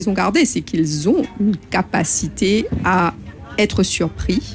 ils ont gardé, c'est qu'ils ont une capacité à être surpris,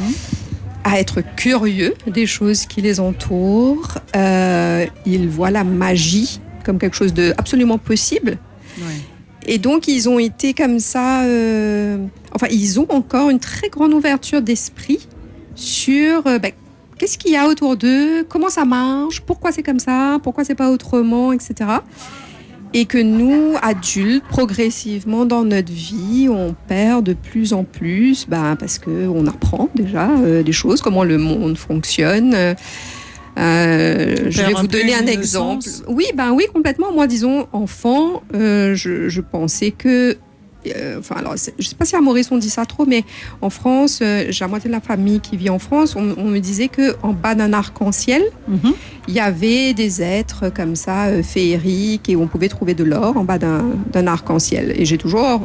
à être curieux des choses qui les entourent. Ils voient la magie comme quelque chose d'absolument possible. Ouais. Et donc, ils ont été comme ça... ils ont encore une très grande ouverture d'esprit sur qu'est-ce qu'il y a autour d'eux, comment ça marche, pourquoi c'est comme ça, pourquoi c'est pas autrement, etc. Et que nous, adultes, progressivement dans notre vie, on perd de plus en plus, parce qu'on apprend déjà des choses, comment le monde fonctionne. Je vais vous donner un exemple. Oui, complètement. Moi, disons, enfant, je pensais que... je ne sais pas si à Maurice on dit ça trop, mais en France, j'ai la moitié de la famille qui vit en France. On me disait qu'en bas d'un arc-en-ciel, il y avait des êtres comme ça, féeriques, et on pouvait trouver de l'or en bas d'un arc-en-ciel. Et j'ai toujours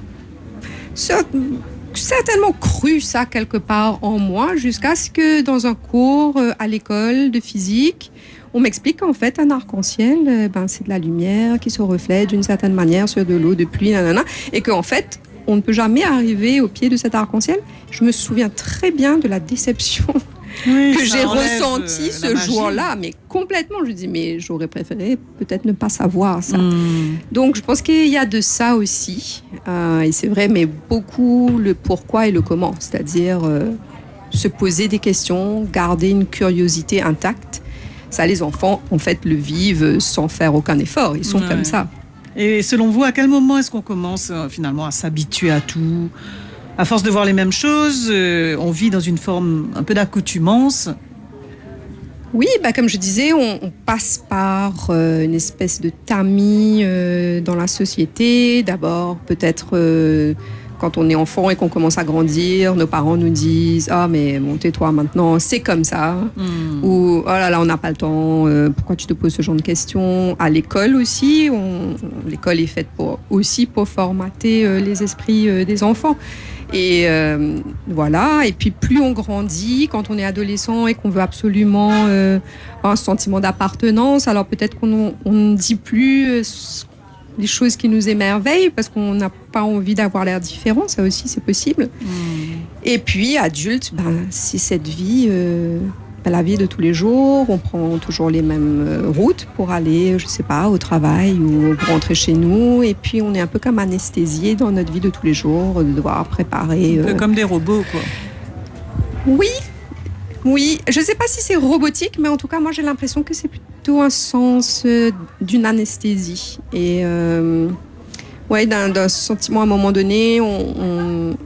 certainement cru ça quelque part en moi, jusqu'à ce que dans un cours à l'école de physique, on m'explique qu'en fait, un arc-en-ciel, c'est de la lumière qui se reflète d'une certaine manière sur de l'eau de pluie, et qu'en fait, on ne peut jamais arriver au pied de cet arc-en-ciel. Je me souviens très bien de la déception que j'ai ressentie ce jour-là, mais complètement. Je dis, mais j'aurais préféré peut-être ne pas savoir ça. Donc, je pense qu'il y a de ça aussi, et c'est vrai, mais beaucoup le pourquoi et le comment, c'est-à-dire se poser des questions, garder une curiosité intacte. Ça, les enfants, en fait, le vivent sans faire aucun effort. Ils sont comme ça. Et selon vous, à quel moment est-ce qu'on commence finalement à s'habituer à tout ? À force de voir les mêmes choses, on vit dans une forme un peu d'accoutumance. Oui, comme je disais, on passe par une espèce de tamis dans la société. D'abord, peut-être... quand on est enfant et qu'on commence à grandir, nos parents nous disent « Ah, mais bon, tais-toi maintenant, c'est comme ça. » Ou « Oh là là, on n'a pas le temps, pourquoi tu te poses ce genre de questions ?» À l'école aussi, l'école est faite aussi pour formater les esprits des enfants. Et voilà, et puis plus on grandit, quand on est adolescent et qu'on veut absolument un sentiment d'appartenance, alors peut-être qu'on ne dit plus... les choses qui nous émerveillent parce qu'on n'a pas envie d'avoir l'air différent, ça aussi c'est possible. Et puis adulte, c'est cette vie, la vie de tous les jours, on prend toujours les mêmes routes pour aller, je sais pas, au travail ou pour rentrer chez nous, et puis on est un peu comme anesthésié dans notre vie de tous les jours, de devoir préparer... Un peu comme des robots, quoi. Oui, je ne sais pas si c'est robotique, mais en tout cas, moi, j'ai l'impression que c'est plutôt un sens d'une anesthésie. Et d'un sentiment à un moment donné, on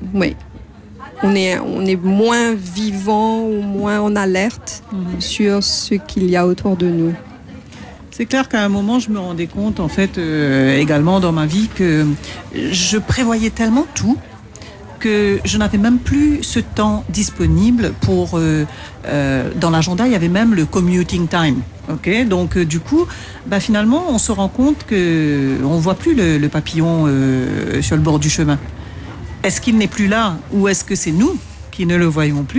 est moins vivant ou moins en alerte sur ce qu'il y a autour de nous. C'est clair qu'à un moment, je me rendais compte, en fait, également dans ma vie, que je prévoyais tellement tout que je n'avais même plus ce temps disponible pour... dans l'agenda, il y avait même le commuting time. Okay, donc du coup, finalement, on se rend compte qu'on ne voit plus le papillon sur le bord du chemin. Est-ce qu'il n'est plus là ou est-ce que c'est nous qui ne le voyons plus ?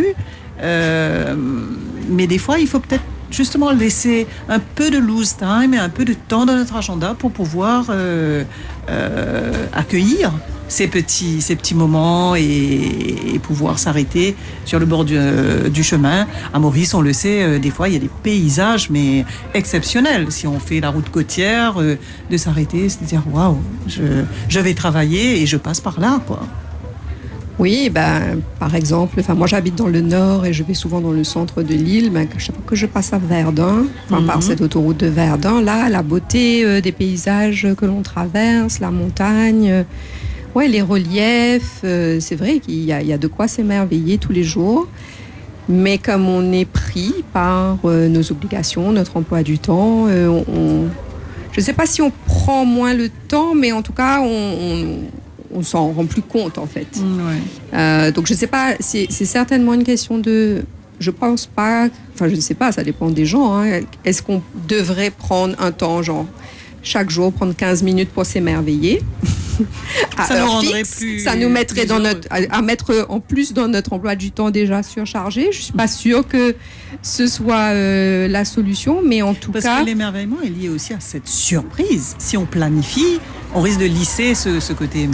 Mais des fois, il faut peut-être justement laisser un peu de lose time et un peu de temps dans notre agenda pour pouvoir accueillir ces petits moments et pouvoir s'arrêter sur le bord du chemin. À Maurice, on le sait, des fois, il y a des paysages, mais exceptionnels. Si on fait la route côtière, de s'arrêter, se dire « Waouh, je vais travailler et je passe par là, quoi. » Oui, par exemple, moi j'habite dans le nord et je vais souvent dans le centre de l'île. Chaque fois que je passe à Verdun, par cette autoroute de Verdun, là, la beauté des paysages que l'on traverse, la montagne... les reliefs, c'est vrai qu'il y a de quoi s'émerveiller tous les jours. Mais comme on est pris par nos obligations, notre emploi du temps, je ne sais pas si on prend moins le temps, mais en tout cas, on s'en rend plus compte, en fait. Donc, je ne sais pas, c'est certainement une question de... Je pense pas... Enfin, je ne sais pas, ça dépend des gens. Est-ce qu'on devrait prendre un temps, genre, chaque jour, prendre 15 minutes pour s'émerveiller ça nous rendrait plus... Ça nous mettrait à mettre en plus dans notre emploi du temps déjà surchargé. Je ne suis pas sûre que ce soit la solution, mais en tout cas... Parce que l'émerveillement est lié aussi à cette surprise. Si on planifie, on risque de lisser ce côté émerveillement.